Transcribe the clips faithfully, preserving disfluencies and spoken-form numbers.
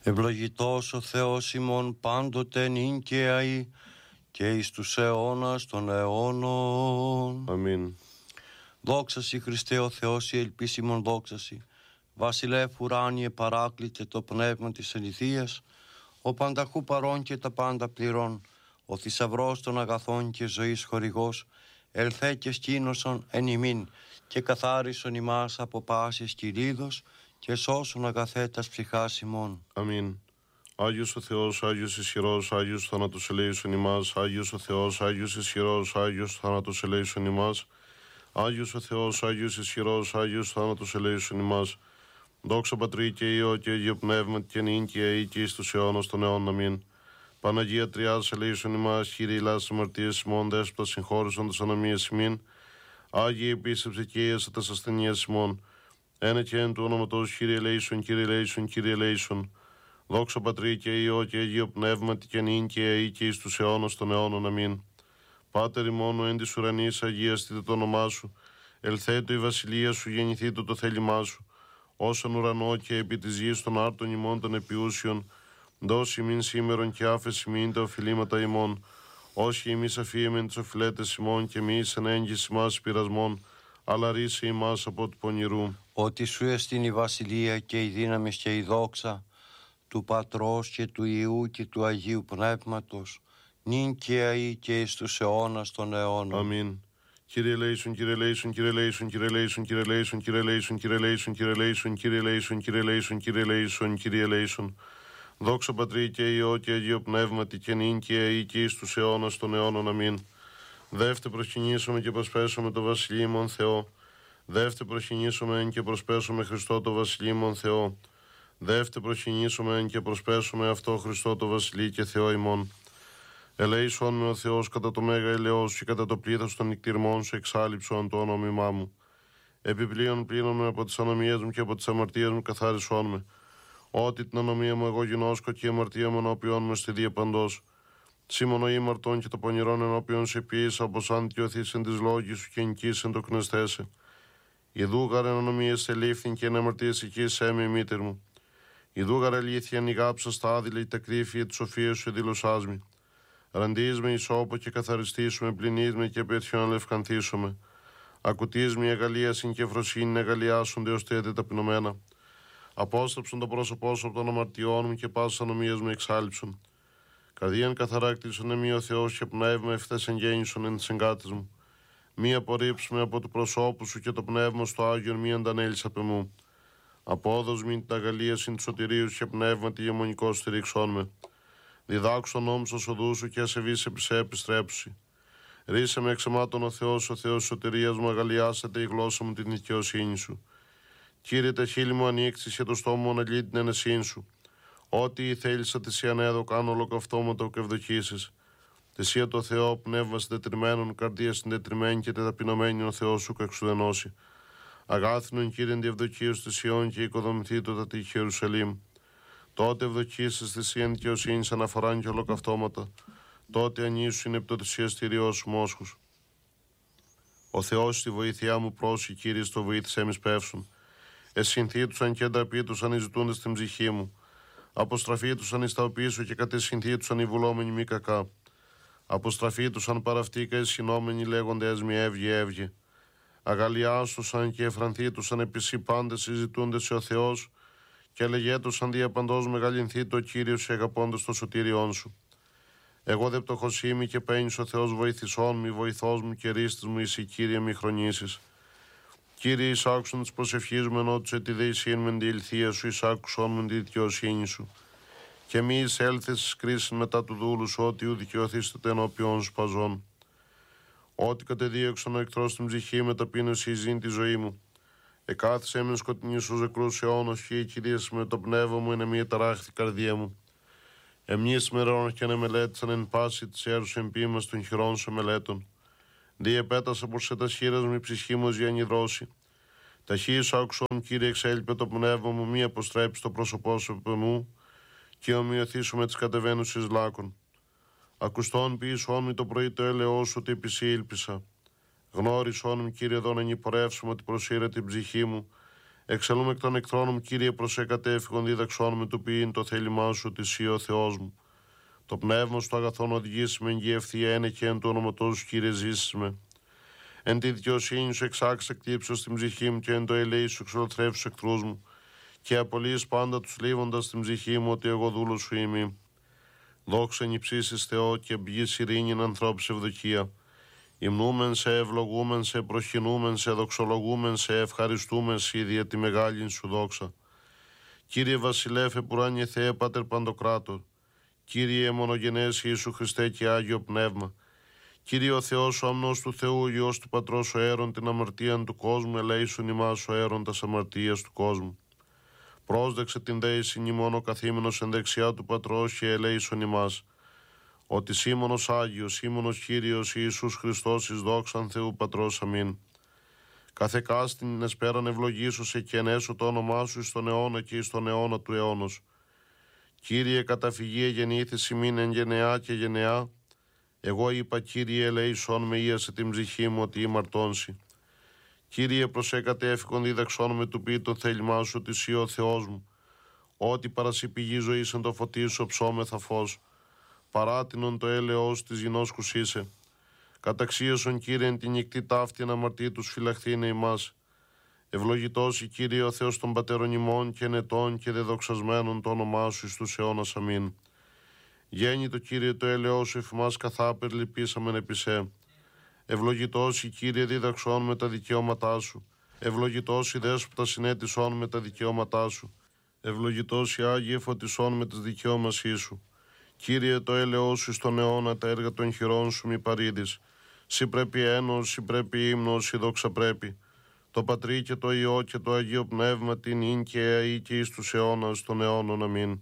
Ευλογητός ο Θεός ημών πάντοτε νυν και αεί και εις τους αιώνας των αιώνων. Αμήν. Δόξα σοι Χριστέ ο Θεός, η ελπίς ημών δόξα σοι. Βασιλεύ ουράνιε παράκλητε το πνεύμα της αληθείας, ο πανταχού παρών και τα πάντα πληρών, ο θησαυρός των αγαθών και ζωής χορηγός, ελθέ και σκήνωσον εν ημίν και καθάρισον ημάς από πάσης κυλίδος και σώσον αγαθέτας ψυχάς ημών. Αμήν. Άγιος ο Θεός, Άγιος ισχυρός, Άγιος θάνατος ελέησον ημάς. Άγιος ο Θεός, Άγιος ισχυρός, Άγιος θάνατος ελέησον ημάς. Άγιος ο Θεός, Άγιος ισχυρός, Άγιος θάνατος ελέησον ημάς. Δόξα Πατρί και Υιό και Αγίο Πνεύματι και νυν και αεί και εις τους αιώνας των αιώνων. Αμήν. Παναγία Τριάδος ελέησον ημάς. Κύριε ηλάς τις αμαρτίες ημών, δέσποτα συγχώρησον τις ανομίες ημίν. Άγιε επίσκεψε και ίασα τας ασθενείας ημών. Ένα και εν του όνοματος Κύριε ελέησον, Κύριε ελέησον, Κύριε ελέησον. Δόξα Πατρί και Υιό και Αγίο Πνεύματι και νυν και αεί και εις τους αιώνας των αιώνων. Αμήν. Πάτερ ημών εν της ουρανής, αγίαστητε το όνομά σου. Ελθέτω η βασιλεία σου, γεννηθήτω το θέλημά σου. Όσον ουρανό και επί της γης των άρτων ημών των επιούσιων, δώσει ημίν σήμερον και άφεση ημίν τα οφειλήματα ημών. Όσοι ημείς αφίεμεν τις οφειλέτες ημών και εμείς εν έγκυς ημάς πειρασμών, αλλά ρίσε ημάς από του πονηρού. Ότι σου εστίν η βασιλεία και η δύναμη και η δόξα του Πατρός και του Υιού και του Αγίου Πνεύματος, νυν και αεί και εις τους αιώνας των αιώνων. Αμήν. Κύριε ελέησον, Κύριε ελέησον, Κύριε ελέησον, Κύριε ελέησον, Κύριε ελέησον, Κύριε ελέησον, Κύριε ελέησον, Κύριε ελέησον, Κύριε ελέησον, Κύριε ελέησον, Κύριε ελέησον, Κύριε ελέησον. Δόξα Πατρί και Υιό και Αγίο Πνεύματι και νυν και αεί και εις τους αιώνας των αιώνων. Αμήν. Δεύτε προσκυνήσαμε και προσπέσαμε το βασιλείμον Θεό. Δεύτε προσκυνήσαμε και προσπέσαμε Χριστό το βασιλείμον Θεό. Δεύτε προσκυνήσαμε και προσπέσαμε αυτό Χριστό το βασιλεί και Θεό ημών. Ελέησον με ο Θεός κατά το μέγα ελαιός και κατά το πλήθος των νικτυρμών σου εξάλληψον το όνομά μου. Επιπλέον πλήνων από τις ανομίες μου και από τις αμαρτίες μου καθάρισόν με. Ότι την ανομία μου εγώ γινώσκω και η αμαρτία μου ενώπιον με στη δία παντός. Σήμωνο ήμαρτον και το πονηρόν ενώπιον σε ποιήσα, όπως αν τιωθείς εν της λόγης σου και νικήσεν το κνεστέσαι. Ιδούγαρ εν ανομίες ελήφθην και εν αμαρτίες οικείς έμει μήτερ μου. Ιδούγαρ αλήθεια νιγάψα στα άδειλα τα κρύφια της σοφίας σου δήλωσάς μη. Ραντείς με ισόπο και καθαριστήσουμε, πληνείς με και πέτυχιον λευκανθήσουμε. Ακουτείς με αγαλίασιν και φροσύνη αγαλιάσονται ως τέτοια ταπεινωμένα. Απόστρεψον το πρόσωπό σου από των αμαρτιών μου και πάσας ανομίας μου εξάλληψον. Καρδίαν καθαρά κτίσον εμεί ο Θεός και πνεύμα ευθές εγγέννησον εν τις εγκάτες μου. Μη απορρίψουμε από του προσώπου σου και το πνεύμα στο Άγιον μη αντανέλεις απ' εμού. Απόδος μην την αγαλίασιν του σωτηρίου και πνεύμα τη γεμονικό στηρίξον με. Διδάξον νόμους ως οδού σου και ασεβείς επί σε επιστρέψει. Ρίσε με εξαιμάτων ο Θεός, ο Θεός σωτηρίας μου, αγαλιάσετε η γλώσσα μου την δικαιοσύνη σου. Κύριε, τα χείλη μου ανοίξεις και το στόμα μου αναλύει την ενεσύνη σου. Ό,τι θέλησα τη σύ ανέδω, κάνω ολοκαυτώματο και ευδοκίσεις. Τη σύ το Θεό, πνεύμα συντετριμένων, καρδία συντετριμένη και τεταπεινωμένη ο Θεός σου εξουδενώσει. Αγάθινον Κύριε, διευδοκίους τη Σιών και οικοδομηθεί το τα τείχη Ιερουσαλήμ. Τότε ευδοκίσεις τη σύ εν δικαιοσύνη αναφοράν και ολοκαυτώματα. Τότε ανήσου είναι το θυσιαστήριό σου μόσχους. Ο Θεός στη βοήθειά μου πρόσχει, Κύριε, στο βοήθησέ μη σπεύσουν. Εσυνθήτουσαν και ενταπήτουσαν οι ζητούντες στην ψυχή μου. Αποστραφήτουσαν εις τα οπίσου και κατεσυνθήτουσαν οι βουλόμενοι μη κακά. Αποστραφήτουσαν παραυτήκα οι συνόμενοι λέγοντες μη έβγε έβγε. Αγαλιάσουσαν και εφρανθήτουσαν επισή πάντες συζητούντες ο Θεός και λεγέτουσαν διαπαντός μεγαλυνθεί το Κύριος και αγαπώντας το σωτήριόν σου. Εγώ δε πτωχός είμαι και παίρνεις ο Θεός βοηθησόν μη, βοηθός μου και ρίστης μου εσύ Κύριε μη χρονίσεις. Κύριε, εισάκουσον της προσευχής μου ενώ τους ετιδεησίν μεν τη ηλθεία σου, εισάκουσον μεν τη δικαιοσύνη σου. Και μη εισέλθεις εις κρίσης μετά του δούλου σου, ότι ου δικαιωθήσετε ενώπιον σου παζών. Ότι κατεδίωξαν ο εχθρός στην ψυχή με ταπείνωση ζήν τη ζωή μου. Εκάθισε με σκοτεινή σου ζεκρούς αιώνος και η κυρίας με το πνεύμα μου είναι μία ταράχτη καρδία μου. Εμείς μερών και ανεμελέτησαν εν πάση της έρους εμπίμας των χειρών σου μελέτων. Διεπέτασα προς σε τα χείρας μου η ψυχή μου διανυδρώσει. Ταχύ σου άκουσον, Κύριε, εξέλιπε το πνεύμα μου, μη αποστρέψει το πρόσωπό σου από μου και ομοιωθήσου με τις κατεβαίνουσες λάκων. Ακουστών ποιησόν μου το πρωί το έλεό σου ότι επισή ήλπισα. Γνώρισόν μου, Κύριε, εδώ να νυπορεύσουμε ότι προσήρε την ψυχή μου. Εξελούμε εκ των εχθρών μου, Κύριε, προσέ κατέφυγον δίδαξόν με του ποιήν το θέλημά σου, ότι εσύ ο Θεός μου. Το πνεύμα σου το αγαθόν οδηγήσει με εγγύη ευθεία είναι και εν του όνοματός σου, Κύριε, ζήσεις με. Εν τη δικαιοσύνη σου εξάξα κτύψω στην ψυχή μου και εν το ελέη σου εξολοθρεύσου εχθρούς μου. Και απολύεις πάντα τους λίβοντας στην ψυχή μου ότι εγώ δούλος σου είμαι. Δόξα νυψίσεις Θεό και μπγείς ειρήνην ανθρώπης ευδοκία. Υμνούμεν σε, ευλογούμεν σε, προσκυνούμεν σε, δοξολογούμεν σε, ευχαριστούμεν σε δια τη μεγάλη σου δόξα. Κύριε Βασιλέφε πουράνιε Θεέ Πάτερ Παντοκράτορ. Κύριε μονογενές Ιησού Χριστέ και Άγιο Πνεύμα. Κύριε ο Θεός ο αμνός του Θεού, Υιός του Πατρός ο αίρον την αμαρτίαν του κόσμου, ελέησον ημάς ο αίρον τας αμαρτίας του κόσμου. Πρόσδεξε την δέησιν ημών ο καθήμενος εν δεξιά του Πατρός και ελέησον ημάς. Ότι σήμωνος Άγιος, σήμωνος Κύριος Ιησούς Χριστός εις δόξαν Θεού Πατρός αμήν. Κάθε κάστην εσπέραν ευλογήσωσε και ενέσω το όνομά σου εις τον αιώνα και εις τον αιώνα του αιώνος. Κύριε καταφυγίε γεννήθης ημίν εν γενεά και γενεά. Εγώ είπα, Κύριε, ελέησον με, ίασε την ψυχή μου ότι ημαρτώνσι. Κύριε, προσέκατε έφυγον δίδαξόν με του ποιητο θέλημά σου, ότι εσύ ο Θεός μου. Ό,τι παρασύ πηγή ζωής εν το φωτίσω ψώμεθα φως. Παράτηνον το έλεος της γινώσκους είσαι. Καταξίωσον, Κύριε, εν την νυχτή ταύτη αμαρτήτους φυλαχθήνε ημάς. Ευλογητός η Κύριε ο Θεός των πατέρων ημών και ενετών και δεδοξασμένων το όνομά σου εις τους αιώνας αμήν. Γέννητο Κύριε το έλεος σου εφημάς καθάπερ λυπήσαμεν επί σε. Ευλογητός η Κύριε δίδαξόν με τα δικαιώματά σου. Ευλογητός η Δέσποτα συνέτησόν με τα δικαιώματά σου. Ευλογητός η Άγιε φωτισόν με τις δικαιώμασή σου. Κύριε το έλεος σου στον αιώνα τα έργα των χειρών σου μη παρήδεις. Συ πρέπει ένος, συ πρέπει ύμνος, συ δόξα πρέπει. Το Πατρί και το Υιό και το Αγίο Πνεύμα την ίν και αεί και εις τους αιώνας των αιώνων αμήν.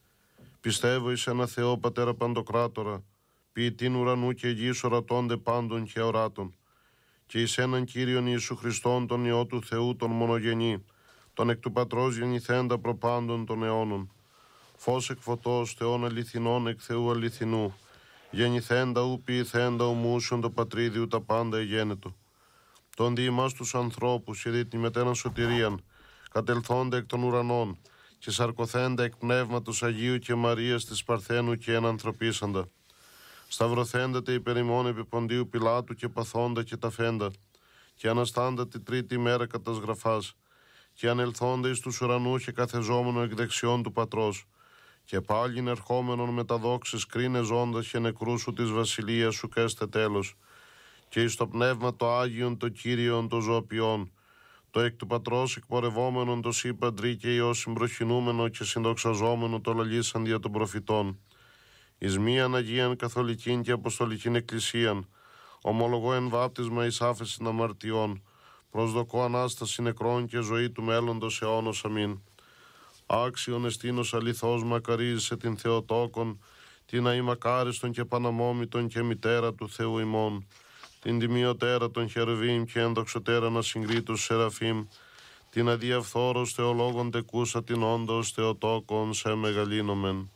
Πιστεύω εις ένα Θεό Πατέρα Παντοκράτορα, ποιητήν ουρανού και γης ορατώνται πάντων και οράτων, και εις έναν Κύριον Ιησού Χριστόν τον Υιό του Θεού τον μονογενή, τον εκ του Πατρός γεννηθέντα προπάντων των αιώνων. Φως εκ φωτός, Θεών αληθινών εκ Θεού αληθινού, γεννηθέντα ου ποιηθέντα ομούσιον το Πατρίδιου τα πάντα εγένετο. Τον δι' ημάς τους ανθρώπους και δι' τη μετέναν σωτηρίαν, κατελθόντα εκ των ουρανών, και σαρκωθέντα εκ πνεύματος Αγίου και Μαρίας της Παρθένου και ενανθρωπίσαντα. Σταυρωθέντα τε υπερ ημών επί Ποντίου Πιλάτου και παθόντα και ταφέντα, και αναστάντα τη τρίτη μέρα κατας γραφάς, και ανελθόντα εις τους ουρανούς και καθεζόμενο εκ δεξιών του Πατρός, και πάλιν ερχόμενον με τα δόξης κρίνε ζώντας και νεκρούς σου της βασιλείας σου καίστε τέλος, και εις το πνεύμα το Άγιον το Κύριον το ζωοποιών, το εκ του Πατρός εκπορευόμενον το Συ Παντρί και Υιό συμπροχυνούμενο και συντοξαζόμενο το λαλήσαν δια των προφητών. Εις μίαν Αγίαν Καθολικήν και Αποστολικήν Εκκλησίαν, ομολογώ εν βάπτισμα εις άφεσιν αμαρτιών, προσδοκώ Ανάσταση νεκρών και ζωή του μέλλοντος αιώνος αμήν. Άξιον εστίνος αληθώς μακαρίζεσαι την Θεοτόκον, την αημακάριστον και παναμόμητον και μητέρα του Θεού ημών, την τιμιωτέρα των χερουβίμ και ενδοξωτέρα να συγκρίτους σεραφείμ, την αδιαφθόρος Θεολόγων τεκούσα την όντως Θεοτόκον σε μεγαλύνομεν.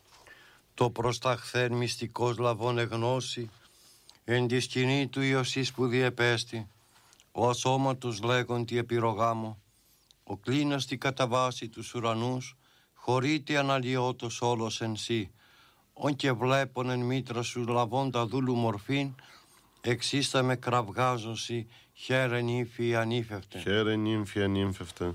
Το προσταχθέν μυστικός λαβών εγνώση, εν τη σκηνή του Ιωσής που διεπέστη, ο ασώματος λέγοντι επιρογάμο, ο κλίνας τη καταβάση τους ουρανούς, χωρίτη αναλυότος όλος εν σύ, ον και βλέπον εν μήτρα σου λαβώντα δούλου μορφήν, εξίστα με κραυγάζωση, χαίρε νύμφη ανήφευτε. Χαίρε νύμφη ανήφευτε.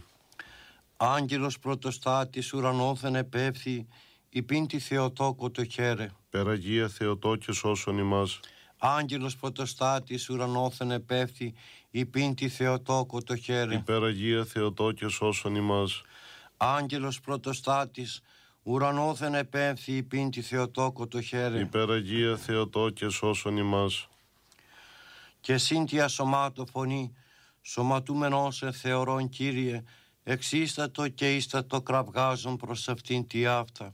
Άγγελος πρωτοστάτης ουρανόθεν επέφθη, υπήν τη Θεοτόκο το χαίρε. Περαγία Θεοτόκε σώσον ημάς. Άγγελος πρωτοστάτης ουρανόθεν επέφθη, υπήν τη Θεοτόκο το χαίρε. Υπεραγία Θεοτόκε σώσον ημάς. Άγγελος πρωτοστάτης ουρανόθεν επέφθη, υπήν τη Θεοτόκο το χαίρε. Υπεραγία Θεοτόκε σώσον ημάς. Και σύντια σωμάτω φωνή, σωματούμενος εν θεωρών Κύριε, εξίστατο και ίστατο κραυγάζον προς αυτήν τη αυτά.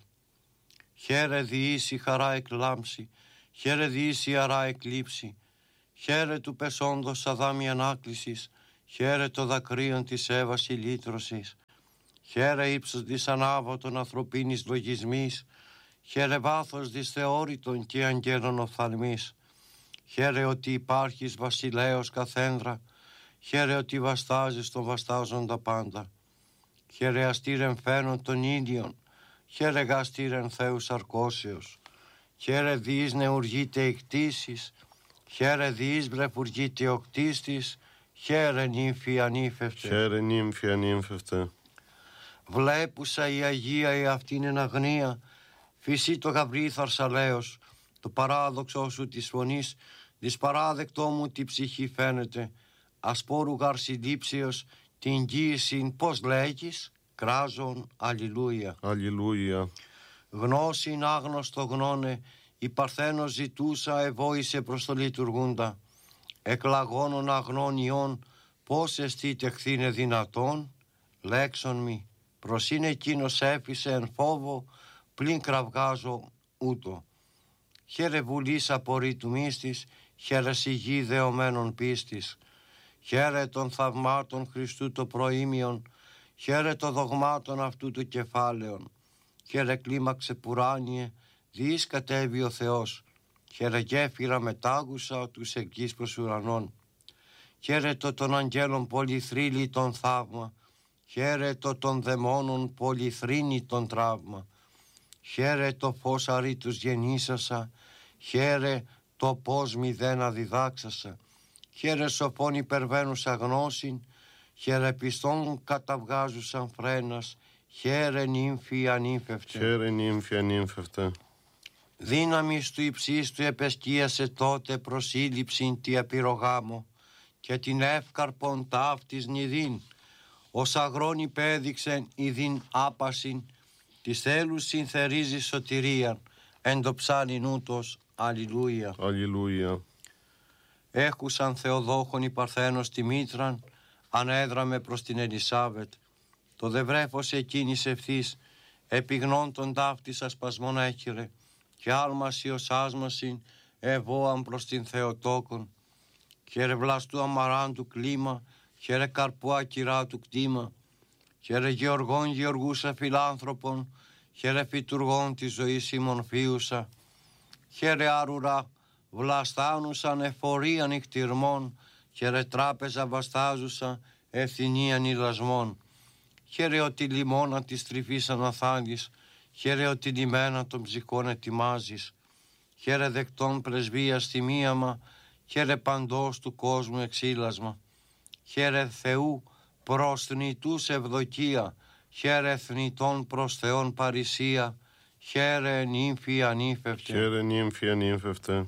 Χαίρε διήσει χαρά εκλάμψη, χαίρε διήσει αρά εκλείψη, χαίρε του πεσόντος αδάμι ανάκλησης, χαίρε το δακρύον της έβαση λύτρωσης, χαίρε ύψος της ανάβωτων ανθρωπίνης λογισμής, χαίρε βάθος της θεώρητων και αγγέλων οφθαλμής, χαίρε ότι υπάρχεις βασιλέος καθένδρα, χαίρε ότι βαστάζεις τον βαστάζοντα πάντα, χαίρε αστήρεν φαίνον των ίδιων, χαίρε γαστήρεν Θεού σαρκώσεως, χαίρε διείς νεουργείται η κτήσης, χαίρε διείς βρεφουργείται ο κτίστης, χαίρε νύμφη ανήφευτε. Χαίρε νύμφη ανήφευτε. Βλέπουσα η Αγία η αυτήν εν αγνία, φυσί το γαβρί θαρσαλέως, το παράδοξο σου της φωνής, δυσπαράδεκτό μου τη ψυχή φαίνεται, ασπόρου γαρ συντύψεως, την γύησιν πώς λέγεις, κράζον, αλληλούια. Αλληλούια. Γνώσιν άγνωστο γνώνε, η Παρθένος ζητούσα εβόησε προς το λειτουργούντα. Εκλαγώνων αγνών ιών, πώς εστί τεχθήνε δυνατόν, λέξον μη, προς είναι εκείνος έφυσε εν φόβο, πλην κραυγάζω ούτω. Χαίρε βουλής απορρίτου μίστης, χαίρε σιγή δεωμένων πίστης. Χαίρε των θαυμάτων Χριστού το προήμιον, χαίρε των δογμάτων αυτού του κεφάλαιον. Χαίρε κλίμαξε πουράνιε, διείς κατέβει ο Θεός. Χαίρε γέφυρα μετάγουσα τους εγγύς προς ουρανών. Χαίρε το των αγγέλων πολυθρύλι τον θαύμα, χαίρε το των δαιμόνων πολυθρύνει τον τραύμα. Χαίρε το φως αρήτους γεννήσασα, χαίρε το πώς μηδένα διδάξασα. Χαίρε σοφών υπερβαίνουσα γνώσιν, χαίρε πιστών καταβγάζουσαν φρένας, χαίρε νύμφη ανήφευτε. Χαίρε νύμφη ανήφευτε. Δύναμις του υψίστου επεσκίασε τότε προσήλυψην τη απειρογάμο και την εύκαρπον ταύτης νηδίν, ως αγρόν υπέδειξεν ηδίν άπασιν, της θέλους συνθερίζει σωτηρίαν, εν το ψάλιν ούτως, αλληλούια. Αλληλούια. Έχουσαν Θεοδόχον η Παρθένος τη μήτραν, ανέδραμε προς την Ελισάβετ. Το δε βρέφος εκείνης ευθύς, επιγνών τον ταύτης ασπασμόν έχειρε, και άλμαση ως άσμασιν ευώαν προς την Θεοτόκον. Χαίρε βλαστού αμαράντου κλίμα, χαίρε καρπού ακυρά του κτήμα, χαίρε γεωργών γεωργούσα φιλάνθρωπον, χαίρε φυτουργών της ζωής ημονφίουσα, χαίρε άρουρα βλαστάνουσαν εφορίαν νυχτυρμών, χαίρε τράπεζα βαστάζουσα ευθυνίαν ηλασμών. Χαίρε ότι λιμώνα της τρυφής αναθάλεις, χαίρε ότι λιμένα των ψυχών ετοιμάζεις. Χαίρε δεκτών πρεσβείας θυμίαμα, χαίρε παντός του κόσμου εξήλασμα. Χαίρε Θεού προς θνητούς ευδοκία, χαίρε θνητών προς Θεόν παρησία, χαίρε νύμφη ανήφευτε. Χαίρε νύμφη ανήφευτε.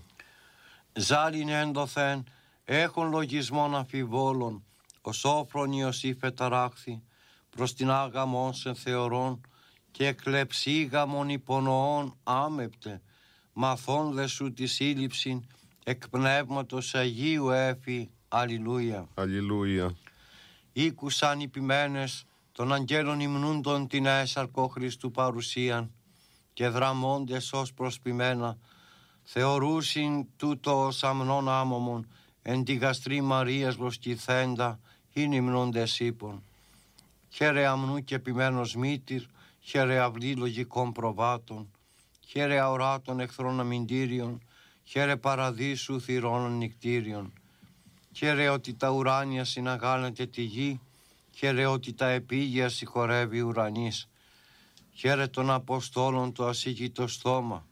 Ζάλιν ένδοθεν, έχουν λογισμόν αμφιβόλων, ο σόφρον Ιωσήφ εταράχθη, προς την άγαμον σε θεωρών, και κλεψίγαμον υπονοών άμεπτε, μαθών δε σου τη σύλληψην, εκ πνεύματος Αγίου έφη, αλληλούια. Αλληλούια. Ήκουσαν οι ποιμένες των αγγέλων υμνούντων την έσαρκο Χριστού παρουσίαν, και δραμώντες ως προσποιμένα, θεωρούσιν τούτο ως αμνών άμωμον, εν τη γαστρή Μαρίας βοσκηθέντα, ειν υμνούντες ύπων. Χαίρε αμνού και ποιμένος μήτυρ, χαίρε αυλή λογικών προβάτων, χαίρε αοράτων εχθρών αμυντήριων, χαίρε παραδείσου θυρών νυκτήριων. Χαίρε ότι τα ουράνια συναγάλεται τη γη, χαίρε ότι τα επίγεια συγχωρεύει ουρανής. Χαίρε των Αποστόλων το ασύγητο στόμα,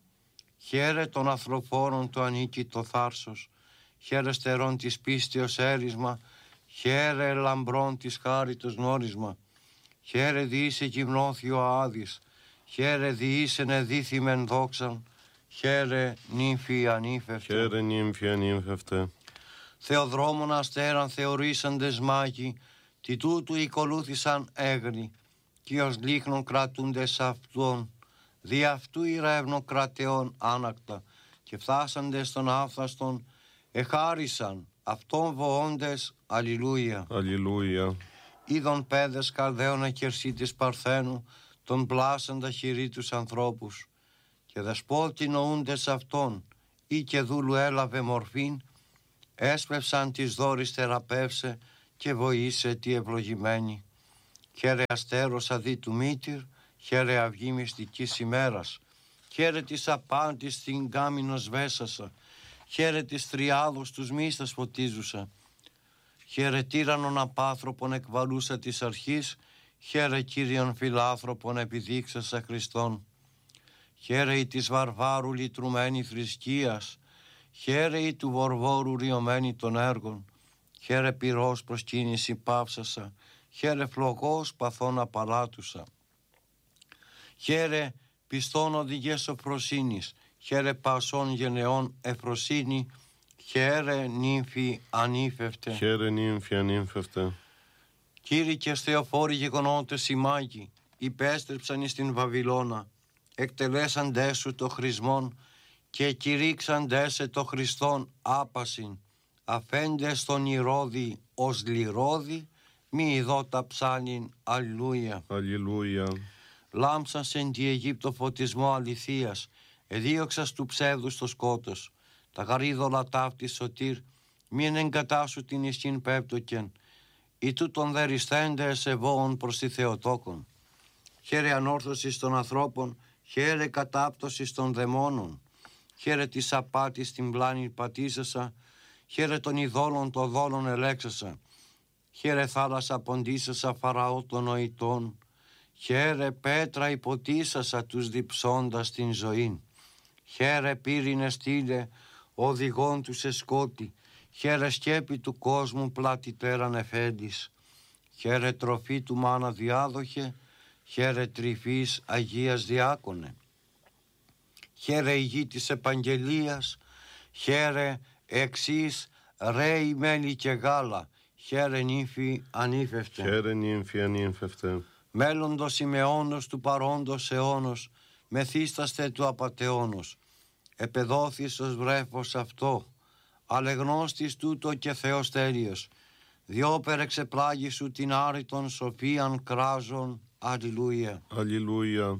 χαίρε των αθροφόρων το ανίκητο θάρσος, χαίρε στερών της πίστεως έρισμα, χαίρε λαμπρών της χάριτος γνώρισμα. Χαίρε διήσε γυμνώθη ο Άδης, χαίρε διήσε νεδίθημεν δόξαν, χαίρε νύμφη ανήφευτε. Χαίρε νύμφη ανήφευτε. Θεοδρόμων αστέραν θεωρήσαντες μάγοι, τι τούτου οικολούθησαν έγρι, κι ως λίχνων κρατούντες αυτόν, δι' αυτού ηρεύνων κρατεών άνακτα, και φτάσαντες στον άφθαστον, εχάρισαν αυτόν βοώντες, αλληλούια. Αλληλούια. Είδον πέδες καρδαίων ακερσίτης Παρθένου, τον πλάσαντα χειρί τους ανθρώπους, και δεσπότη νοούντες αυτόν, ή και δούλου έλαβε μορφήν, έσπευσαν της δόρης θεραπεύσε, και βοήσε τη ευλογημένη. Χαίρε αστέρος αδί του μήτυρ, χαίρε αυγή μυστικής ημέρας, χαίρε της απάντης στην κάμινος βέσασα, χαίρε της τριάδος τους μίστας φωτίζουσα, χαίρε τύραννον απάνθρωπον εκβαλούσα της αρχής, Χαίρε Κύριον φιλάνθρωπον επιδείξασα Χριστόν. Χαίρε η της βαρβάρου λυτρουμένη θρησκείας. Χαίρε η του βορβόρου ριωμένη των έργων. Χαίρε πυρός προσκύνηση πάυσασα. Χαίρε φλογός παθών απαλάτουσα. Χαίρε πιστών οδηγές σοφροσύνης. Χαίρε πασών γενεών εφροσύνη. Χαίρε νύμφη ανήφευτε. Χαίρε νύμφη ανήφευτε. Κήρυκες Θεοφόροι γεγονότες οι μάγοι, υπέστρεψαν εις την Βαβυλώνα, εκτελέσαντές σου το χρησμόν και κηρύξαντές σε το Χριστόν άπασιν, αφέντες τον Ηρώδη ως λιρόδη, μη ειδώτα ψάλιν, αλληλούια. Αλληλούια. Λάμψαν σε τη Αιγύπτο φωτισμό αληθείας, εδίωξας του ψεύδου στο σκότος, τα γαρίδωλα ταύτη σωτήρ, μη εγκατάσου την ισχύν πέπτοκεν, ή τούτον δεριστέντες ευώων προς τη Θεοτόκον. Χαίρε ανόρθωσης των ανθρώπων, χαίρε κατάπτωσης των δαιμόνων. Χαίρε της απάτης την πλάνη πατήσασα, χαίρε των ειδόλων των δόλων ελέξασα. Χαίρε θάλασσα ποντίσασα Φαραώ των νοητών. Χαίρε πέτρα υποτίσασα τους διψώντας την ζωήν. Χαίρε πύρινε στήλε οδηγών του σε σκότη. Χαίρε σκέπη του κόσμου πλατητέραν εφέντης. Χαίρε τροφή του μάνα διάδοχε. Χαίρε τρυφής Αγίας διάκονε. Χαίρε η γη της επαγγελίας. Χαίρε εξής ρέι μέλι και γάλα. Χαίρε νύμφη ανήφευτε. Χαίρε νύμφη ανήφευτε. Μέλλοντος ημεώνος του παρόντος αιώνος. Μεθύσταστε του απατεώνος. Επεδόθης ως βρέφος αυτό. Αλεγνώστης τούτο και Θεός τέλειος. Διόπερ εξεπλάγει σου την άρρητον σοφίαν κράζον. Αλληλούια. Αλληλούια.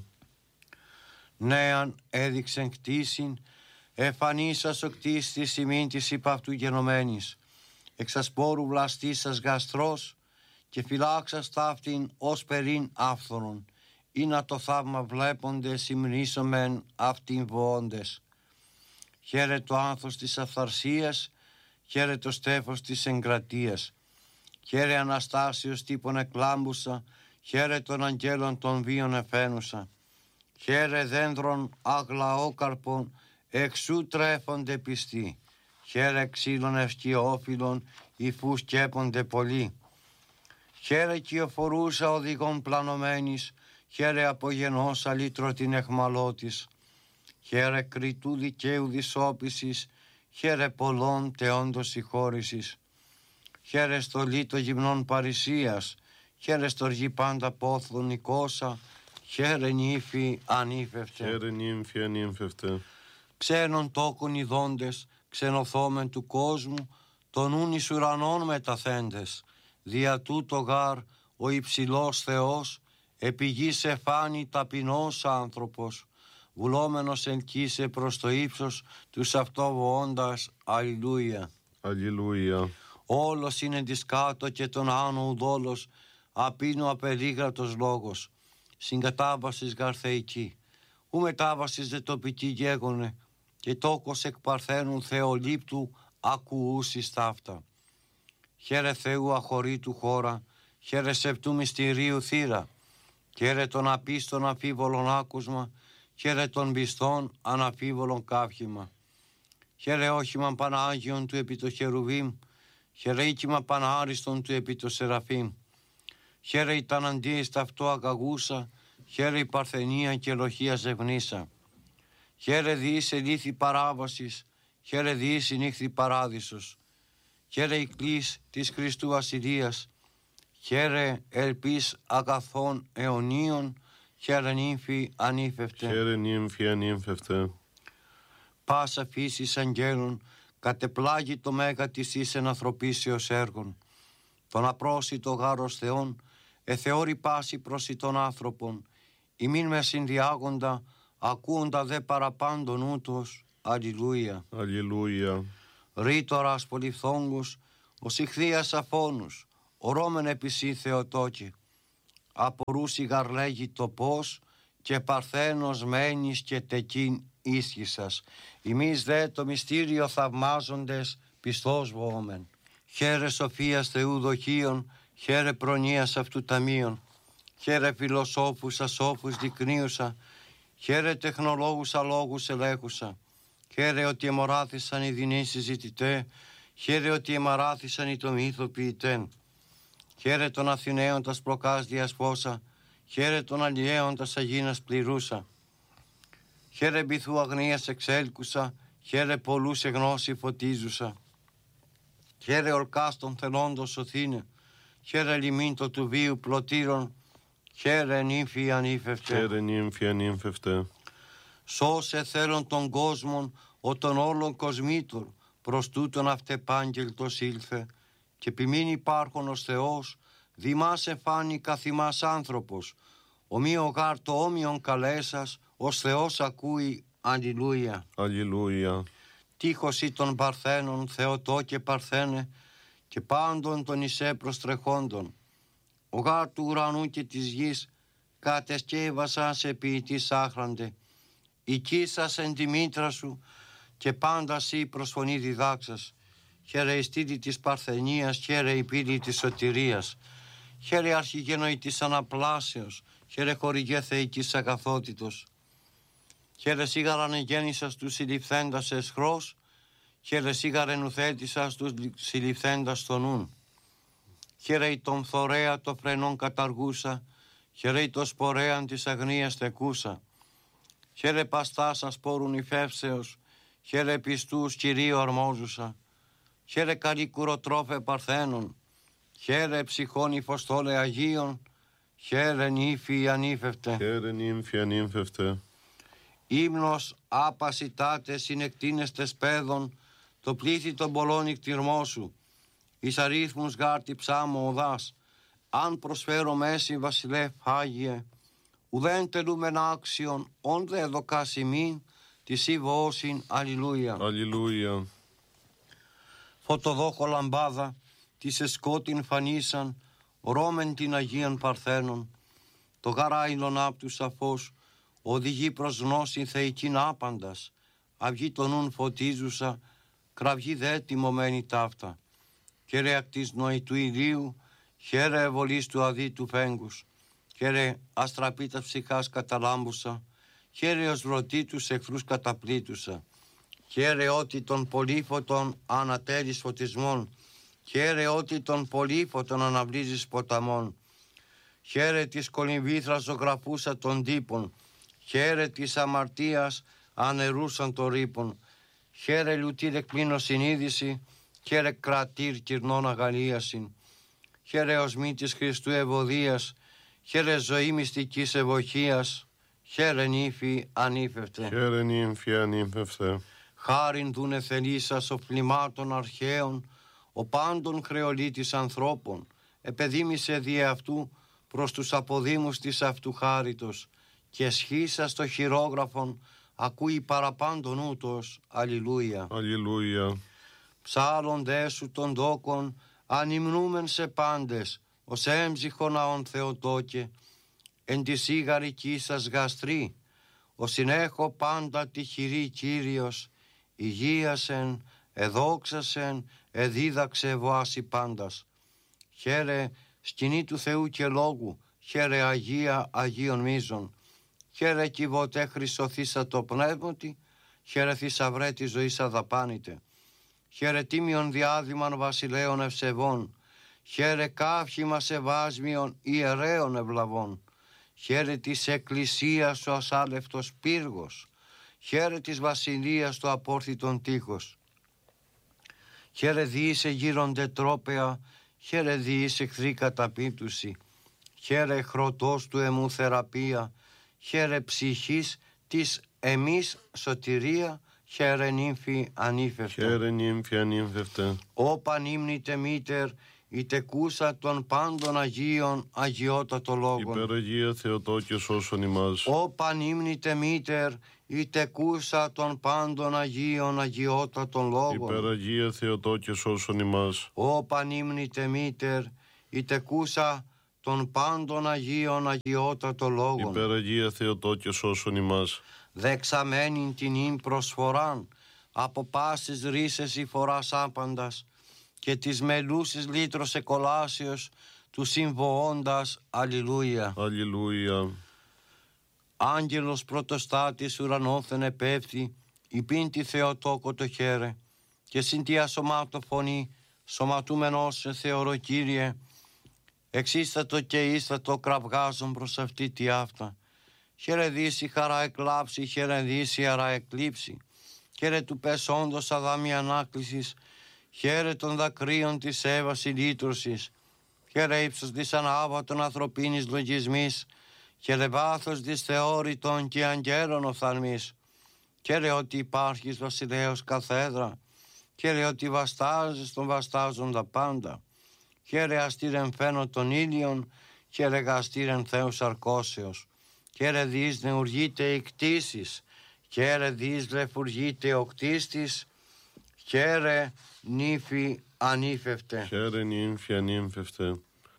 Νέαν έδειξεν κτίσιν, εφανίσας ο κτίστης ημίν της υπ' αυτού γενομένης. Εξασπόρου βλαστήσας γαστρός και φυλάξας ταύτην ως περίν άφθονον. Ή να το θαύμα βλέποντες υμνήσομεν αυτήν βοώντες. Χαίρε το άνθος της αυθαρσίας, χαίρε το στέφος της εγκρατείας. Χαίρε Αναστάσεως τύπων εκλάμπουσα, χαίρε των αγγέλων των βίων εφαίνουσα. Χαίρε δένδρων αγλαόκαρπων, εξού τρέφονται πιστοί. Χαίρε ξύλων ευκαιόφιλων, υφού σκέπονται πολλοί. Χαίρε κυοφορούσα οδηγών πλανωμένης, χαίρε απογενός αλήτρο την εχμαλώτης. Χαίρε κριτού δικαίου δυσόπισης, χαίρε πολλών τεόντος συγχώρησης. Χαίρε στολή των γυμνών παρησίας, χαίρε στοργή πάντα πόθλων νικόσα, χαίρε νύφη ανήφευτε. Χαίρε νύμφη ανήφευτε. Ξένων τόκων ειδώντες, ξενοθόμεν του κόσμου, των ούν εις ουρανών μεταθέντες. Δια τούτο γάρ ο υψηλός Θεός, επί γης εφάνει ταπεινός άνθρωπος, βουλόμενος ελκύσε προς το ύψος τους αυτό βοώντας. Αλληλούια. Αλληλούια. Όλος είναι της κάτω και τον άνω ουδόλος, απίνου απερίγρατος λόγος. Συγκατάβασης γαρθεϊκή, ου μετάβασης δε τοπική γέγονε, και τόκος εκ παρθένου θεολήπτου ακουούσις ταύτα. Χαίρε Θεού αχωρήτου χώρα, χαίρε σεπτού μυστηρίου θύρα, χαίρε των απίστων αφίβολων άκουσμα, χαίρε των πιστών αναφίβολων καύχημα. Χαίρε όχημα Πανάγιον του επί το χερουβίμ, χαίρε οίκημα Πανάριστον του επί το σεραφείμ. Χαίρε η ταναντίες ταυτό αγαγούσα, χαίρε η παρθενία και λοχεία ζευνήσα. Χαίρε διείς ελήθη παράβασης, χαίρε διείς συνήχθη παράδεισος. Χαίρε η κλής της Χριστού Βασιλείας, χαίρε ελπίς αγαθών αιωνίων, χαίρε νύμφη ανήφευτε. Χαίρε νύμφη ανήφευτε. Πάσα φύσης αγγέλων, κατεπλάγει το μέγα της εις ενανθρωπίσεως έργων. Τον απρόσιτο γάρος Θεών, εθεώρη πάση προς των άνθρωπων, ημίν με συνδιάγοντα, ακούοντα δε παραπάντων ούτως. Αλληλούια. Αλληλούια. Ρήτορας πολυφθόγκους, ο συχθείας αφώνους, ορώμεν επισή Θεοτόκη. Απορούσι γαρλέγει το πώς, και παρθένος μένεις και τεκίν ίσχυσας. Εμείς δε το μυστήριο θαυμάζοντες πιστός βοόμεν. Χαίρε σοφίας Θεού δοχείων, χαίρε προνοίας αυτού ταμείων. χαίρε φιλοσόφους ασόφους δεικνύουσα, χαίρε τεχνολόγους αλόγους ελέγχουσα, χαίρε ότι εμοράθησαν οι δεινοί συζητητέ, χαίρε ότι εμαράθησαν οι το μύθο ποιητέν. Χαίρε των Αθηναίων τας προκάς διασπόσα, χαίρε των Αλλιέων τας Αγίνας πληρούσα. Χαίρε μπιθού αγνίας εξέλκουσα, χαίρε πολλούς εγνώση φωτίζουσα. Χαίρε ορκάς των θελόντων σωθήνε, χαίρε λιμίντο του βίου πλωτήρων, χαίρε νύμφη ανήφευτε. Χαίρε νύμφη ανήφευτε. Σώσε θέλων των κόσμων, ο των όλων κοσμήτων, προς τούτον αυτεπάγγελτος ήλθε, και ποιμήν υπάρχον ως Θεός, δημάς εφάνει καθημάς άνθρωπος, ομοίο γάρ το όμοιον καλέσας, ως Θεός ακούει, αλληλούια. Αλληλούια. Τύχος ή των Παρθένων, Θεοτό και Παρθένε, και πάντων των εισέ προστρεχόντων. Ο γάρ του ουρανού και της γης, κατεσκεύασαν σε ποιητής άχραντε, οικίσας εν τη μήτρα σου, και πάντα σύ προσφωνή διδάξας. Χαίρε η στήλη της Παρθενίας, χαίρε η πύλη της σωτηρίας, χαίρε αρχηγένοη της αναπλάσεως, χαίρε χορηγέ θεϊκής αγαθότητος. Χαίρε σίγαραν εγέννησας του συλληφθέντας εσχρός, χαίρε σίγαρεν ουθέτησας του συλληφθέντας στο νουν. Χαίρε η τον θωρέα το φρενών καταργούσα, χαίρε η το σπορέαν της αγνίας τεκούσα. Χαίρε παστάσα σπόρουν υφεύσεως, χαίρε πιστούς Κυρίου αρμόζουσα. Χαίρε καλή κουροτρόφε Παρθένων, χαίρε ψυχών υφοστόλε Αγίων, χαίρε νύφη ανήφευτε. Χαίρε νύμφη ανήφευτε. Ύμνος άπασιτάτε συνεκτίνεστες παιδων, το πλήθη των πολλών νυχτυρμό σου. Εις αρίθμους γάρτη ψάμω οδάς, αν προσφέρω μέση βασιλεύ Άγιε, ουδέν τελούμεν άξιον, όν δε δοκάς ημίν, της υβώσιν, αλληλούια. Αλληλούια. Φωτοδόχο λαμπάδα, της εσκότην φανίσαν, ρώμεν την Αγίαν Παρθένων, το γαράιλον απ' του σαφώς, οδηγεί προς γνώση θεϊκήν άπαντας, αυγή των νουν φωτίζουσα, κραυγή δε τιμωμένη ταύτα. Χαίρε ακτής της νοητού ηλίου, χαίρε ευολής του αδίτου φέγγους, χαίρε αστραπίτας ψυχάς καταλάμπουσα, χαίρε ως βρωτή τους εχθρούς καταπλήτουσα, χαίρε ότι των πολύφωτων ανατέλεις φωτισμών, χαίρε ότι των πολύφωτων αναβλύζεις ποταμών, χαίρε της κολυμβήθρας ζωγραφούσα των τύπων, χαίρε της αμαρτίας ανερούσαν το ρήπον, χαίρε λουτήρ εκπλήνω συνείδηση, χαίρε κρατήρ κυρνών αγαλίασιν, χαίρε οσμή της Χριστού ευωδίας, χαίρε ζωή μυστικής ευοχίας, χαίρε νύφη ανήφευτε. Χαίρε νύμφη ανήφευτε. Χάριν δούνε θελήσας ο φλιμάτων αρχαίων, ο πάντων χρεολίτης ανθρώπων, επεδίμησε δι' αυτού προς τους αποδήμους της αυτού χάριτος, και σχίσας το χειρόγραφον ακούει παραπάντων ούτως, αλληλούια. Αλληλούια. Ψάλλον δε σου των τόκων, ανυμνούμεν σε πάντες, ως έμψυχον αον Θεοτόκε, εν τη σίγαρική σας γαστρή, ως συνέχω πάντα τη χειρή Κύριος, υγείασεν, εδόξασεν, εδίδαξε βοάση πάντας. Χαίρε σκηνή του Θεού και λόγου, χαίρε Αγία Αγίων μίζων, χαίρε κυβωτέ χρυσοθήσα το πνεύματι, χαίρε θησαυρέ τη ζωής αδαπάνητε, χαίρε τίμιον διάδημαν βασιλέων ευσεβών, χαίρε καύχημα σεβάσμιον ιερέων ευλαβών, χαίρε της εκκλησίας ο ασάλευτος πύργος, χαίρε της βασιλείας το απόρθητον τείχος. Χαίρε διήσε γύρονται τρόπεα, χαίρε διήσε εχθρή καταπίπτουση, χαίρε χρωτός του εμού θεραπεία, χαίρε ψυχής της εμείς σωτηρία, χαίρε νύμφη ανήφευτε. Χαίρε νύμφη ανήφευτε. Ω πανύμνητε μήτερ, η τεκούσα των πάντων Αγίων αγιότατο λόγων. Υπεραγία Θεοτό και σώσον ημάς. Ω πανύμνητε μήτερ, η τεκούσα των πάντων Αγίων αγιότατων λόγων. Υπεραγία Θεοτό και σώσον ημάς. Ω πανύμνητε μήτερ, η τεκούσα των πάντων Αγίων αγιότατων λόγων. Υπεραγία Θεοτό και σώσον ημάς. Δεξαμένην την ύν προσφοράν, από πάσης ρίσες η φοράς άπαντας, και της μελούσης λύτρος εκολάσεως, του συμβοώντας. Αλληλούια. Αλληλούια. Άγγελος πρωτοστάτης ουρανόθεν επέφθη, υπήν τη Θεοτόκο το χαίρε, και συν τη ασωμάτω φωνή, σωματούμενος σε Θεορό Κύριε, εξίστατο και ίστατο κραυγάζον προς αυτή τη αυτά. Χαιρετήσει χαρά εκλάψει, χαιρετήσει χαρά εκλείψει, χαίρε του πεσόντος αδάμι ανάκλησης, χαίρε των δακρύων της έβαση λύτρωσης, χαίρε ύψος της ανάβατων ανθρωπίνης λογισμής, χαίρε βάθος της θεώρητων και αγγέλων οφθαλμής, χαίρε ότι υπάρχεις βασιλέως καθέδρα, χαίρε ότι βαστάζεις των βαστάζοντα πάντα, χαίρε αστήρεν φαίνω των ήλιων, χαίρε γαστήρεν Θεούς αρκώσεως, χαίρε δις νεουργείται η κτήσης, χαίρε δις λεφουργείται ο κτίστης, χαίρε νύφη ανήφευτε. Χαίρε νύμφη ανήμφευτε.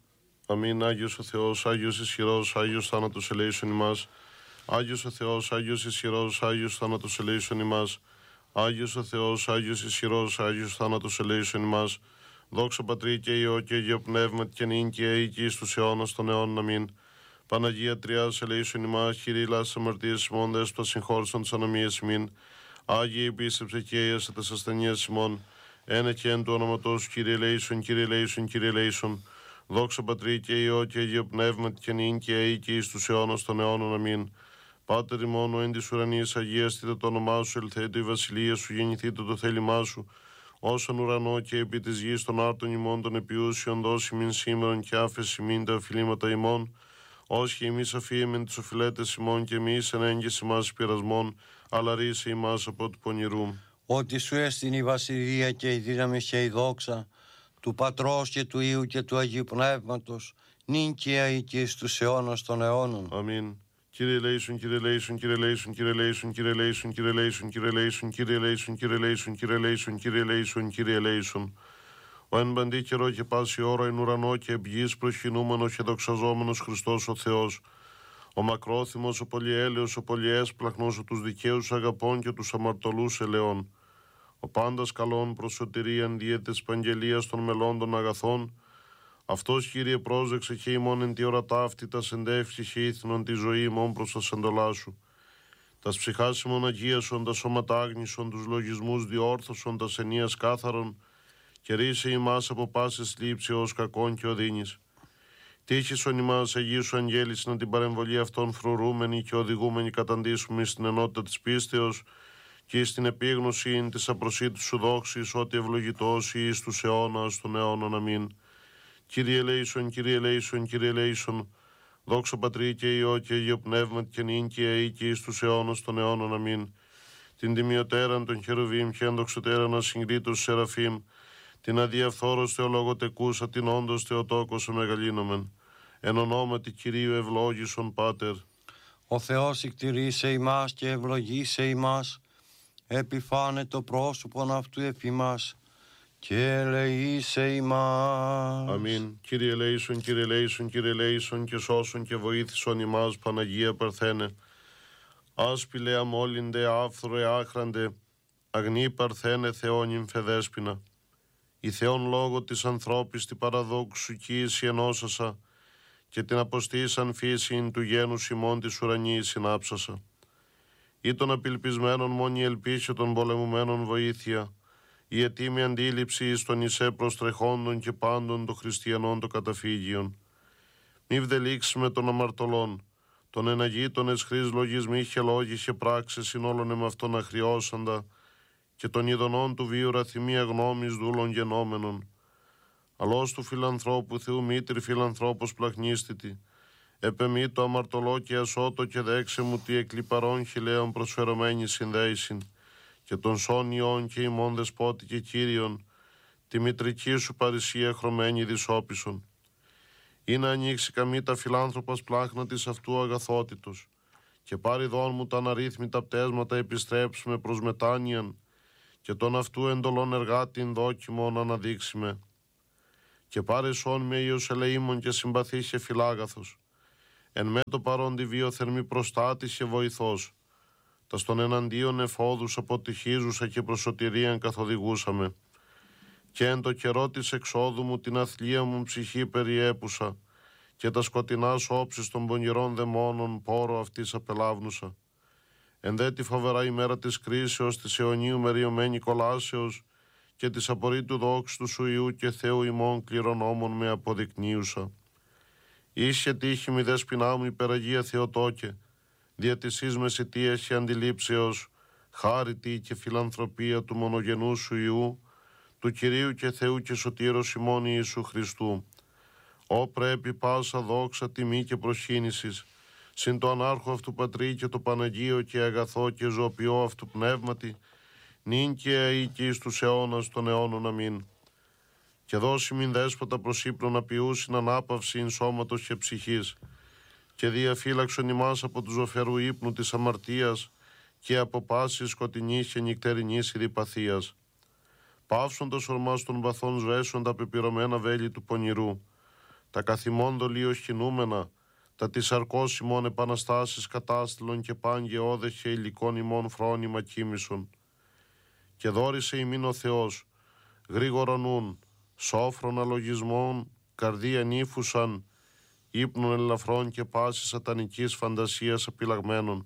Αμήν. Άγιος ο Θεός, Άγιος ισχυρός, Άγιος θάνατος ελέησον ημάς. Άγιος ο Θεός, Άγιος ισχυρός, Άγιος θάνατος ελέησον ημάς. Άγιος ο Θεός, Άγιος ισχυρός, Άγιος θάνατος ελέησον ημάς. Δόξα Πατρί και Υιό και Αγίο Πνεύματι και νυν και αεί και εις τους αιώνας των αιώνων. Αμήν. Παναγία Τριάς ελέησον ημάς, Κύριε λάσης αμαρτίας ημών, δες το συγχώρησον της ανομίας ημίν. Άγιε επίστεψε και έιασε τας ασθενείας ημών. Ένα και εν του όνοματός σου, Κύριε ελέησον, Κύριε ελέησον, Κύριε ελέησον. Δόξα Πατρί και Υιό και Αγίο Πνεύματι και νυν και αεί και εις τους αιώνας των αιώνων. Αμήν. Πάτερ ημών, ο εν της ουρανίας, αγίαστητε το όνομά σου, ελθέτω η βασιλεία σου, γεννηθείτε το θέλημά σου, όσον ουρανό και επί της γης των άρτων ημών των επιούσιων, δώσει μην σήμερον και άφεση μην τα οφειλήματα ημών, όσοι εμείς αφίεμεν τις οφειλέτες ημών και εμείς εν έγκες ημάς πειρασμών, αλλά ρίσε ημάς από του πονηρού. Ότι σου έστειν η βασιλεία και η δύναμη και η δόξα του Πατρός και του Υιού και του Αγίου Πνεύματος, νυν και αεί και εις τους αιώνας των αιώνων. Αμήν. Κύριε ελέησον, Κύριε ελέησον, Κύριε ελέησον, Κύριε ελέησον, Κύριε ελέησον, Κύριε ελέησον, Κύριε ελέησον, Κύριε ελέησον, Κύριε ελέησον, Κύριε ελέησον, Κύριε ελέησον, Κύριε ελέησον. Ο εν παντή καιρό και πάση ώρα εν ουρανό και ευγής προσκυνούμενος και δοξαζόμενος Χριστός ο Θεός, ο μακρόθυμος, ο πολυέλεος, ο πολυέσπλαχνος, ο τους δικαίους αγαπών και τους αμαρτωλούς ελεών, ο πάντας καλών προς σωτηρίαν διέ της επαγγελίας των μελών των αγαθών, αυτός, Κύριε, πρόσεξε και ημών εν τη ώρα ταύτη τα σεντεύχη και ήθινον τη ζωή ημών προς τα σεντολά σου. Τας ψυχάς ημών αγίασον, τα σώματα άγνησον, τους λογισμούς διόρθωσον, τα ενίας κάθαρον, και ρίσε ημάς από πάσης λήψη ως κακόν και οδύνης. Τύχησον ημάς Αγίου Αγγέλης να την παρεμβολή αυτών φρουρούμενοι και οδηγούμενοι καταντήσουμε στην ενότητα της πίστεως και στην επίγνωση της απροσίτου σου δόξης, ότι ευλογητός εις τους αιώνας των αιώνων. Αμήν. Κύριε ελέησον, Κύριε ελέησον, Κύριε ελέησον. Δόξα Πατρί και Υιό και Αγίο Πνεύματι και νυν και αεί και εις τους αιώνας των αιώνων. Αμήν. Την τιμιωτέραν των χερουβίμ και ενδοξωτέραν ασυγκρίτως σεραφείμ, την αδιαφθόρος θεολογοτεκούσα, την όντως Θεοτόκος εμεγαλύνομεν. Εν ονόματι Κυρίου ευλόγησον Πάτερ. Ο Θεός εκτηρήσε ημάς και ευλογήσε ημάς, επιφάνε το πρόσωπον αυτού επί μας και ελεήσε ημάς. Αμήν. Κύριε ελέησον, Κύριε ελέησον, Κύριε ελέησον και σώσον και βοήθησον ημάς, Παναγία Παρθένε. Άσπηλε αμόλυντε, άφθροε άχραντε, αγνή Παρθένε Θεόν νυμφεδέσποινα. Η Θεόν λόγω της ανθρώπης τη παραδόξου κοίηση ενώσασα και την αποστήσαν φύσιν του γένους ημών της ουρανής συνάψασα. Ή των απελπισμένων μόνη ελπίση των πολεμουμένων βοήθεια, η ετοίμη αντίληψη εις των Ισέ προστρεχόντων και πάντων των χριστιανών των καταφύγιων. Μη βδελήξουμε των αμαρτωλών, των εναγείτονες χρείς λογισμοί και λόγοι και πράξεις συνόλων εμαυτόν αχριώσαντα, και των ειδονών του βίου ραθυμία γνώμης δούλων γενόμενων. Αλώς του φιλανθρώπου Θεού μήτρη φιλανθρώπος πλαχνίστητη, επεμή το αμαρτωλό και ασώτο και δέξε μου τη εκλιπαρών χιλέων προσφερωμένη συνδέησιν, και των σόνιών και ημών δεσπότη και Κύριον, τη μητρική σου παρησία χρωμένη δυσόπισον. Ή να ανοίξει καμή τα φιλάνθρωπας πλάχνα της αυτού αγαθότητος, και πάρει δόν μου τα αναρρύθμιτα πτέσματα επιστρέψουμε προς μετάνοιαν, και τον αυτού εντολών εργάτην δόκιμον αναδείξουμε. Και πάρε σών με Υιός ελεήμων και συμπαθής και φιλάγαθος, εν με το παρόντι βίο θερμή προστάτης και βοηθός, τας των εναντίον εφόδους αποτυχίζουσα και προσωτηρίαν καθοδηγούσαμε. και εν το καιρό της εξόδου μου την αθλία μου ψυχή περιέπουσα, και τα σκοτεινά όψεις των πονηρών δαιμόνων πόρο αυτής απελάβνουσα. Εν δε τη φοβερά ημέρα της κρίσεως, της αιωνίου μεριωμένη κολάσεως και της απορρίτου δόξου του σου Ιού και Θεού ημών κληρονόμων με αποδεικνύουσα. Ίσια τύχη μη δεσποινά μου υπεραγία Θεοτόκε, δια της εις μεσητείας και αντιλήψεως, χάριτη και φιλανθρωπία του μονογενού σου Ιού, του Κυρίου και Θεού και Σωτήρος ημών Ιησού Χριστού. Ω πρέπει πάσα δόξα, τιμή και προσκύνησης, συν το ανάρχο αυτού Πατρί και το Παναγίο και αγαθό και ζωοποιό αυτού πνεύματι, νυν και αεί και εις τους αιώνας των αιώνων αμήν. Και δώσει μην δέσποτα προς ύπνο να ποιούσιν ανάπαυση σώματος και ψυχής, και διαφύλαξον ημάς από του ζωφερού ύπνου της αμαρτίας και από πάσης σκοτεινής και νυκτερινής ειδιπαθίας. Παύσοντας ορμάς των βαθών σβέσουν τα πεπυρωμένα βέλη του πονηρού, τα καθημόντο λίγο χινούμενα, τα της αρκός ημών επαναστάσεις κατάστηλων και πάνγε όδες και υλικών ημών φρόνημα κοίμησον. Και δόρισε ημίν ο Θεός, γρήγορα νουν, σόφρον αλογισμών, καρδία νύφουσαν, ύπνων ελαφρών και πάσης σατανικής φαντασίας απειλαγμένων.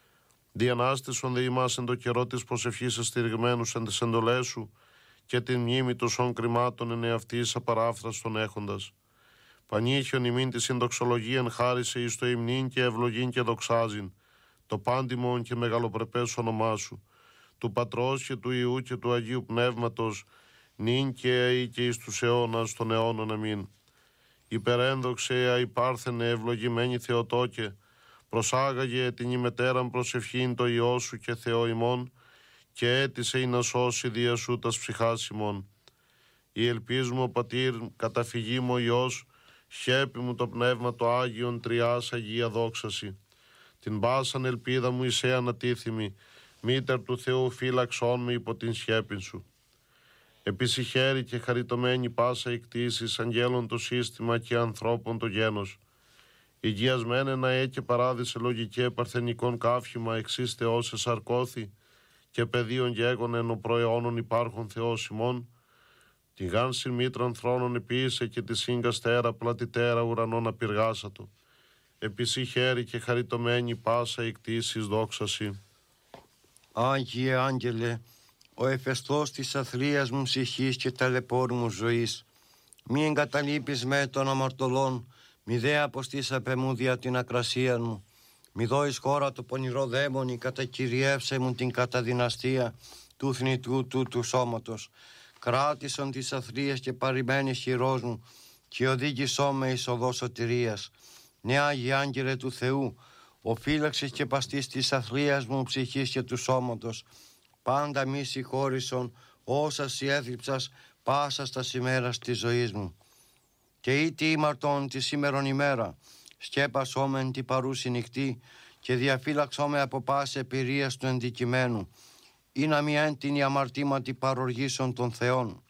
Διανάστησον δε ημάς εν το καιρό της προσευχής εστηριγμένους εν τις εντολές σου και την μνήμη τοσών κρυμάτων εν εαυτής απαράφθραστον έχοντας. Πανήχιον ημίν τη συνδοξολογίαν χάρισε εις το υμνήν και ευλογήν και δοξάζειν, το πάντιμον και μεγαλοπρεπές όνομά σου, του Πατρός και του Ιού και του Αγίου Πνεύματος, νυν και αεί και εις τους αιώνας των αιώνων αμήν. Υπερένδοξε αϊπάρθενε ευλογημένη Θεοτόκε, προσάγαγε την ημετέραν προσευχήν το Υιό σου και Θεό ημών, και έτησε να σώσει δια σου τας ψυχάς ημών. Η ελπίς μου ο Πατήρ, καταφυγή μου ο Υιός, χέπη μου το Πνεύμα το Άγιον Τριάς Αγία δόξαση. Την πάσαν ελπίδα μου εισέ ανατίθιμη, μήτερ του Θεού φύλαξόν με υπό την σχέπην σου. Επισυχαίρη και χαριτωμένη πάσα εκτίσεις, αγγέλων το σύστημα και ανθρώπων το γένος. Υγιασμένε να έκε παράδεισε λογικέ παρθενικών κάφημα εξίστε όσε σαρκώθη και πεδίων γέγονεν ο προαιώνων υπάρχων Θεός ημών. Τη γάνσιν μήτραν θρόνων επίησε και τη σύγκαστέρα πλατιτέρα ουρανών απειργάσατο. Επισυχαίρη και χαριτωμένη πάσα εκτίσεις δόξαση. Άγιε Άγγελε, ο εφεστός της αθλίας μου ψυχής και ταλαιπώρου μου ζωής, μη εγκαταλείπεις με των αμαρτωλών, μη δε αποστείς απ' εμού δια την ακρασία μου, μη δώεις χώρα το πονηρό δαίμονι, κατακυριεύσε μου την καταδυναστία του θνητού του του σώματος, κράτησον τις αθλίες και παρημένης χειρός μου και οδήγησό με εις οδό σωτηρίας. Ναι, Άγιε Άγγελε του Θεού, ο φύλαξης και παστής της αθλίας μου ψυχής και του σώματος, πάντα μη συγχώρησον όσα σοι έθλιψας πάσα στα ημέρας της ζωής μου. Και ήτι ήμαρτον τη σήμερον ημέρα, σκέπασόμεν τη παρούση νυχτή και διαφύλαξόμε από πάση επηρείας του ενδικημένου, ή να μη έντινη αμαρτήματι παροργήσεων των Θεών.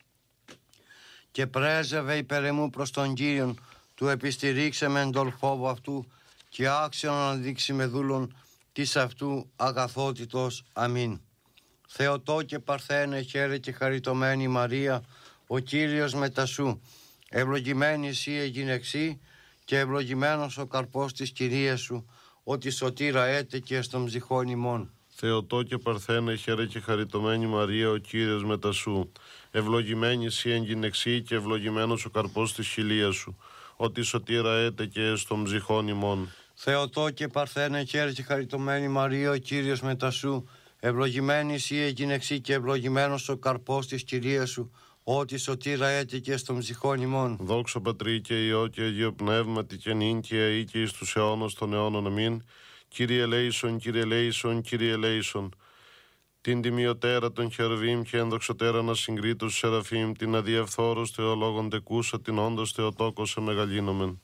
Και πρέζευε υπέρ εμού προς τον Κύριον, του επιστηρίξε με τον φόβο αυτού και άξιον να δείξει με δούλον της αυτού αγαθότητος. Αμήν. Θεοτό και Παρθένε, χαίρε και χαριτωμένη Μαρία, ο Κύριος μετά σου, ευλογημένη εσύ εγινεξή και ευλογημένος ο καρπός της Κυρίας σου, ότι σωτήρα έτεκε στον ψυχών ημών. Θεοτό και Παρθένε, χαίρε και χαριτωμένη Μαρία, ο Κύριος μετά σου, ευλογημένη εσύ εγινεξή και ευλογημένος ο καρπός της χιλίας σου, ότι σωτήρα έτεκε στον ψυχών ημών. Θεοτό και Παρθένε, χαίρε και χαριτωμένη Μαρία, ο Κύριος μετά σου, ευλογημένη εσύ εγινεξή και ευλογημένος ο καρπός της Κυρίας σου, ότι σωτήρα έτεκε στον ψυχών ημών. Δόξα Πατρί και Υιό και Αγίο Πνεύματι και νυν και αεί και εις τους αιώνας των αιώνων αμήν. Κύριε ελέησον, Κύριε ελέησον, Κύριε ελέησον. Την τιμιωτέρα των χερουβίμ και ενδοξωτέρα να συγκρίτως σεραφείμ, την αδιαφθόρος Θεολόγων τεκούσα, την όντως Θεοτόκος σε μεγαλύνομεν.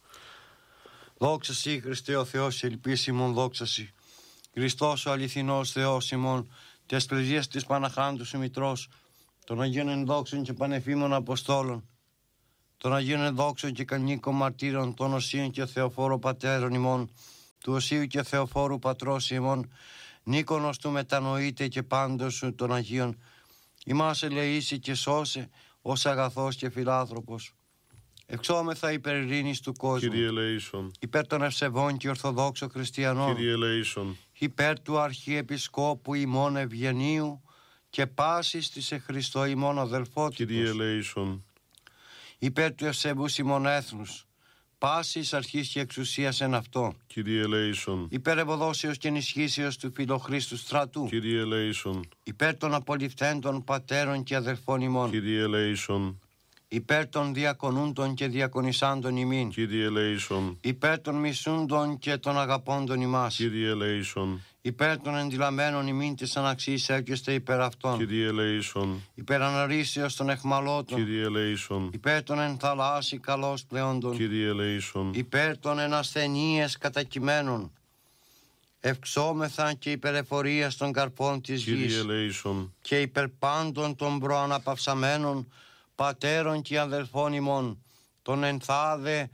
Δόξα σοι Χριστέ ο Θεός, ελπίσιμον δόξα σοι. Χριστός ο αληθινός Θεός ημών, τες πληζίες της Παναχάντου σου Μητρός, των Αγίων ενδόξων και πανεφήμων Αποστόλων, των Αγίων ενδόξων και κανίκων μαρτύρων, των Οσίων και Θεοφόρου Πατέρων ημών, του Οσίου και Θεοφόρου Πατρός ημών, Νίκονος του μετανοείται και πάντως σου των Αγίων, ημάς ελεήσει και σώσε, ως αγαθός και φιλάνθρωπος. Εξόμεθα υπέρ ειρήνης του κόσμου, Κύριε ελέησον. υπέρ των ευσεβών και ορθοδόξων χριστιανών, Κύριε ελέησον. υπέρ του Αρχιεπισκόπου ημών Ευγενίου και πάσης της σε Χριστώ ημών αδελφότητος, Κύριε ελέησον. υπέρ του ευσεβούς ημών έθνους, πάσης αρχής και εξουσίας εν αυτό, Κύριε ελέησον. υπέρ ευωδόσεως και ενισχύσεως του Φιλοχρίστου στρατού, Κύριε ελέησον. υπέρ των απολυφθέντων πατέρων και αδελφών ημών, Κύριε ελέησον. υπέρ των διακονούντων και διακονισάντων ημίν, Κύριε ελέησον. υπέρ των μισούντων και των αγαπώντων ημάς, Κύριε ελέησον. υπέρ των εντυλαμένων ημίν της αναξής έρχεστε υπέρ αυτών, Κύριε ελέησον. υπέρ αναρρήσεως των εχμαλώτων, Κύριε ελέησον. υπέρ των εν θαλάσσι καλώς πλεόντων, Κύριε ελέησον. υπέρ των εν ασθενείες κατακειμένων, ευξόμεθα και υπέρ εφορίας των καρπών της Κύριε γης ελέησον. και υπέρ πάντων των προαναπαυσαμένων πατέρων και αδελφών ημών, των ενθάδε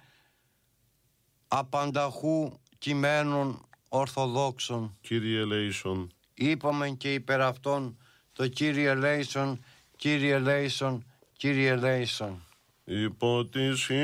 απανταχού κειμένων ορθοδόξων. Κύριε ελέησον. Είπαμε και υπέρ αυτών το Κύριε ελέησον, Κύριε ελέησον, Κύριε ελέησον. Υπό της